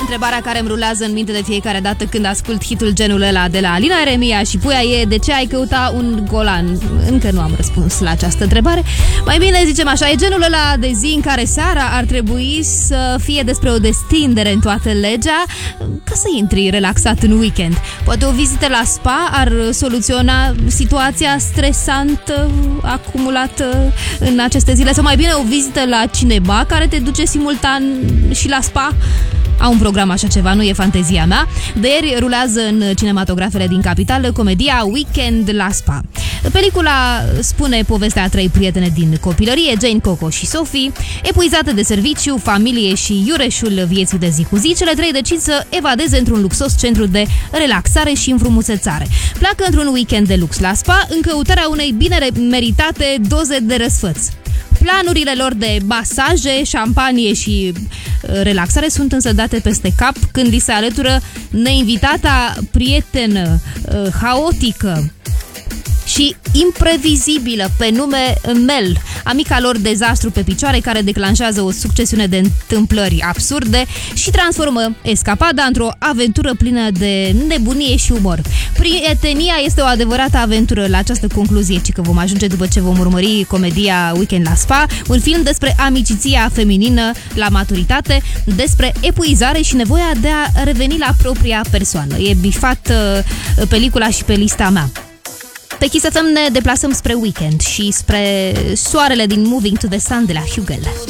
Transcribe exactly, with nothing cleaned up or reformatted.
întrebarea care îmi rulează în minte de fiecare dată când ascult hitul genul ăla de la Alina Eremia și Puia e: de ce ai căuta un golan? Încă nu am răspuns la această întrebare. Mai bine zicem așa, e genul ăla de zi în care seara ar trebui să fie despre o destindere în toată legea, ca să intri relaxat în weekend. Poate o vizită la spa ar soluționa situația stresantă acumulată în aceste zile, sau mai bine o vizită la cinema care te duce simultan și la spa. Au un program așa ceva, nu e fantezia mea. De ieri rulează în cinematografele din capitală comedia Weekend la Spa. Pelicula spune povestea a trei prietene din copilărie, Jane, Coco și Sophie. Epuizate de serviciu, familie și iureșul vieții de zi cu zi, cele trei decid să evadeze într-un luxos centru de relaxare și înfrumusețare. Pleacă într-un weekend de lux la spa în căutarea unei bine meritate doze de răsfăț. Planurile lor de masaje, șampanie și relaxare sunt însă date peste cap când li se alătură neinvitata prietenă haotică și imprevizibilă pe nume Mel, amica lor dezastru pe picioare care declanșează o succesiune de întâmplări absurde și transformă escapada într-o aventură plină de nebunie și umor. Prietenia este o adevărată aventură. La această concluzie ci că vom ajunge după ce vom urmări comedia Weekend la Spa, un film despre amiciția feminină la maturitate, despre epuizare și nevoia de a reveni la propria persoană. E bifat uh, pelicula și pe lista mea. Pe Kiss F M ne deplasăm spre weekend și spre soarele din Moving to the Sun de la Hugel.